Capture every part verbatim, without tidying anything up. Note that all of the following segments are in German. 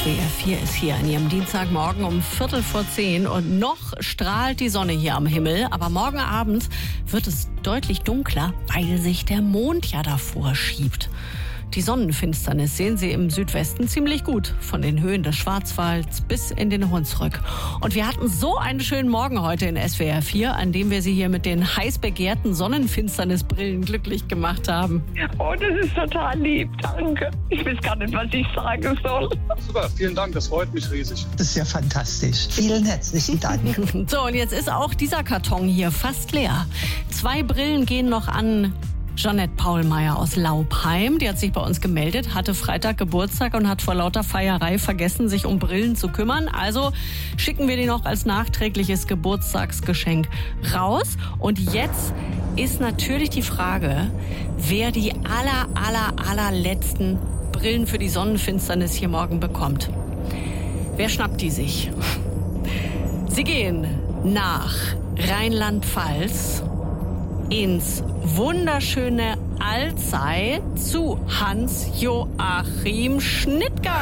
W R vier ist hier an Ihrem Dienstagmorgen um Viertel vor zehn und noch strahlt die Sonne hier am Himmel. Aber morgen Abend wird es deutlich dunkler, weil sich der Mond ja davor schiebt. Die Sonnenfinsternis sehen Sie im Südwesten ziemlich gut, von den Höhen des Schwarzwalds bis in den Hunsrück. Und wir hatten so einen schönen Morgen heute in S W R vier, an dem wir Sie hier mit den heiß begehrten Sonnenfinsternisbrillen glücklich gemacht haben. Oh, das ist total lieb, danke. Ich weiß gar nicht, was ich sagen soll. Super, vielen Dank, das freut mich riesig. Das ist ja fantastisch. Vielen herzlichen Dank. So, und jetzt ist auch dieser Karton hier fast leer. Zwei Brillen gehen noch an Jeanette Paulmeier aus Laupheim, die hat sich bei uns gemeldet, hatte Freitag Geburtstag und hat vor lauter Feierei vergessen, sich um Brillen zu kümmern. Also schicken wir die noch als nachträgliches Geburtstagsgeschenk raus. Und jetzt ist natürlich die Frage, wer die aller, aller, allerletzten Brillen für die Sonnenfinsternis hier morgen bekommt. Wer schnappt die sich? Sie gehen nach Rheinland-Pfalz ins wunderschöne Alzey zu Hans-Joachim Schnittger.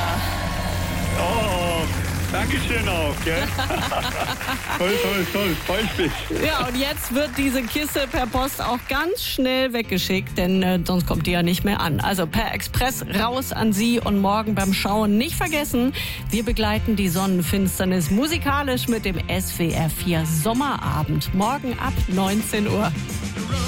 Oh, danke schön auch, gell? toll, toll, toll, freut mich. Ja, und jetzt wird diese Kiste per Post auch ganz schnell weggeschickt, denn äh, sonst kommt die ja nicht mehr an. Also per Express raus an Sie und morgen beim Schauen nicht vergessen, wir begleiten die Sonnenfinsternis musikalisch mit dem S W R vier Sommerabend. Morgen ab neunzehn Uhr.